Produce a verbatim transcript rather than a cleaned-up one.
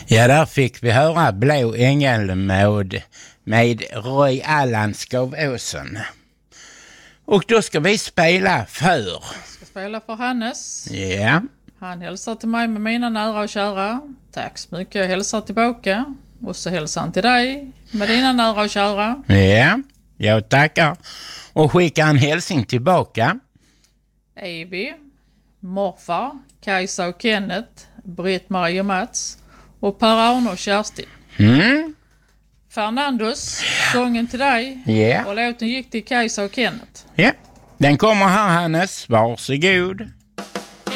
Ja, där fick vi höra Blå ängelmod med Roy Allan Skovåsen. Och då ska vi spela för... Jag ska spela för Hannes. Ja. Han hälsar till mig med mina nära och kära. Tack så mycket, jag hälsar tillbaka. Och så hälsar han till dig med dina nära och kära. Ja, jag tackar. Och skickar en hälsning tillbaka. Evi, morfar, Kajsa och Kenneth, Britt-Marie och Mats och Per-Arne och Kerstin. Mm. Fernandos, sången till dig. Ja. Och låten gick till Kajsa och Kenneth. Ja, den kommer här Hannes. Varsågod.